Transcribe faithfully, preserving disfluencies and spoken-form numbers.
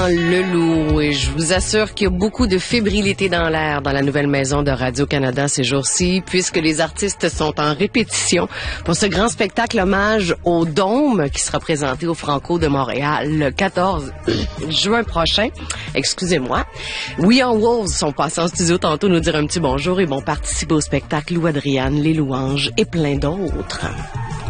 Leloup, et je vous assure qu'il y a beaucoup de fébrilité dans l'air dans la nouvelle maison de Radio-Canada ces jours-ci, puisque les artistes sont en répétition pour ce grand spectacle hommage au Dôme qui sera présenté au Franco de Montréal le quatorze juin prochain. Excusez-moi. We Are Wolves sont passés en studio tantôt nous dire un petit bonjour et vont participer au spectacle Lou Adriane, Les Louanges et plein d'autres.